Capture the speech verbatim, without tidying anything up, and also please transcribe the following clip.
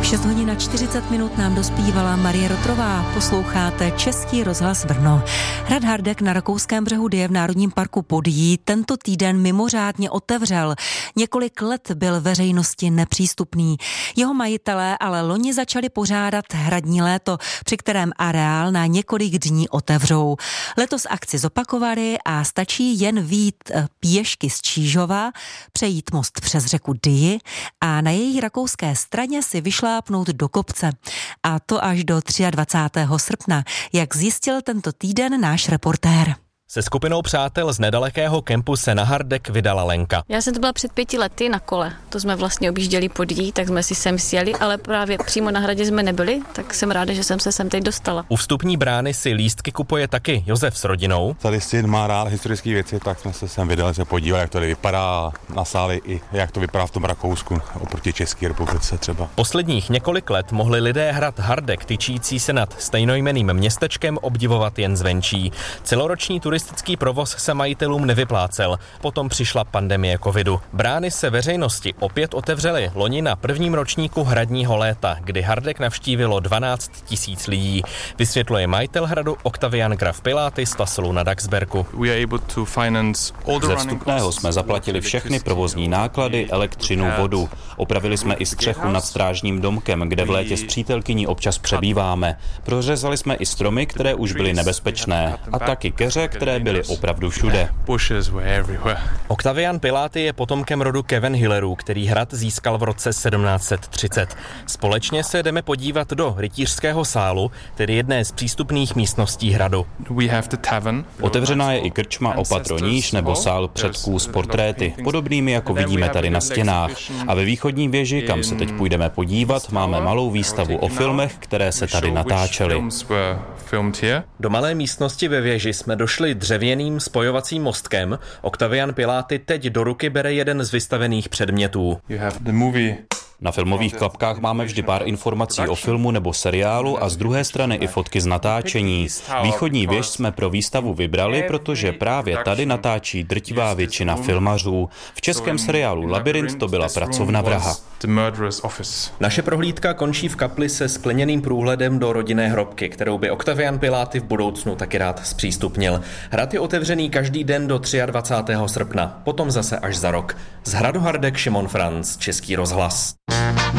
šest hodin a čtyřicet minut nám dospívala Marie Rotrová. Posloucháte Český rozhlas Brno. Hrad Hardek na rakouském břehu Dyje v Národním parku Podyjí tento týden mimořádně otevřel. Několik let byl veřejnosti nepřístupný. Jeho majitelé ale loni začali pořádat hradní léto, při kterém areál na několik dní otevřou. Letos akci zopakovali a stačí jen vyjít pěšky z Čížova, přejít most přes řeku Dyji a na její rakouské straně si vyšlápnout do kopce. A to až do dvacátého třetího srpna, jak zjistil tento týden náš reportér. Se skupinou přátel z nedalekého kempu se na Hardek vydala Lenka. Já jsem to byla před pěti lety na kole. To jsme vlastně objížděli Podyjí, tak jsme si sem sjeli, ale právě přímo na hradě jsme nebyli, tak jsem ráda, že jsem se sem teď dostala. U vstupní brány si lístky kupuje taky Josef s rodinou. Tady syn má rád historické věci, tak jsme se sem vydali se podívat, jak to tady vypadá na sále i jak to vypadá v tom Rakousku oproti České republice třeba. Posledních několik let mohli lidé hrad Hardek tyčící se nad stejnojmenným městečkem obdivovat jen zvenčí. Celoroční turistický provoz se majitelům nevyplácel. Potom přišla pandemie covidu. Brány se veřejnosti opět otevřely loni na prvním ročníku hradního léta, kdy Hardek navštívilo dvanáct tisíc lidí. Vysvětluje majitel hradu Octavian Graf Pilaty z Taselu na Daxberku. Ze vstupného jsme zaplatili všechny provozní náklady, elektřinu, vodu. Opravili jsme i střechu nad strážním domkem, kde v létě s přítelkyní občas přebýváme. Prořezali jsme i stromy, které už byly nebezpečné, a taky keře, které byly opravdu všude. Octavian Pilaty je potomkem rodu Kevin-Hillerů, který hrad získal v roce sedmnáct set třicet. Společně se jdeme podívat do rytířského sálu, tedy jedné z přístupných místností hradu. Otevřená je i krčma o patroníž nebo sál předků s portréty, podobnými jako vidíme tady na stěnách. A ve východní věži, kam se teď půjdeme podívat, máme malou výstavu o filmech, které se tady natáčely. Do malé místnosti ve věži jsme došli dřevěným spojovacím mostkem. Octavian Pilaty teď do ruky bere jeden z vystavených předmětů. Na filmových klapkách máme vždy pár informací o filmu nebo seriálu a z druhé strany i fotky z natáčení. Východní věž jsme pro výstavu vybrali, protože právě tady natáčí drtivá většina filmařů. V českém seriálu Labyrint to byla pracovna vraha. Naše prohlídka končí v kapli se skleněným průhledem do rodinné hrobky, kterou by Octavian Pilaty v budoucnu taky rád zpřístupnil. Hrad je otevřený každý den do dvacátého třetího srpna, potom zase až za rok. Z hradu Hardek Šimon Franc, Český rozhlas.